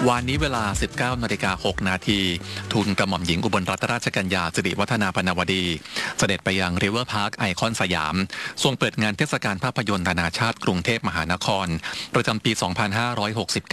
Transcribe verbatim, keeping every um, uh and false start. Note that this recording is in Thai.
วันนี้เวลา สิบเก้านาฬิกาหกนาทีทูลกระหม่อมหญิงอุบลรัตนราชกัญญาสิริวัฒนาพนวดีเสด็จไปยังริเวอร์พาร์คไอคอนสยามทรงเปิดงานเทศกาลภาพยนตร์นานาชาติกรุงเทพมหานครประจำปี สองพันห้าร้อยหกสิบเก้า